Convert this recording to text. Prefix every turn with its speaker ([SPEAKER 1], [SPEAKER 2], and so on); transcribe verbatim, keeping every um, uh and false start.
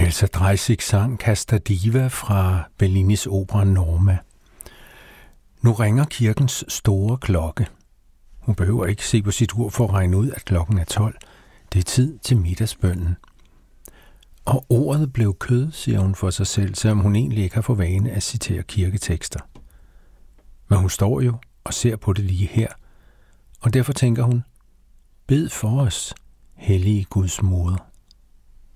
[SPEAKER 1] Elsa Dreisig sang Casta Diva fra Bellinis opera Norma. Nu ringer kirkens store klokke. Hun behøver ikke se på sit ur for at regne ud, at klokken er tolv. Det er tid til middagsbønnen. Og ordet blev kød, siger hun for sig selv, selvom hun egentlig ikke har for vane at citere kirketekster. Men hun står jo og ser på det lige her, og derfor tænker hun, bed for os, hellige Guds moder.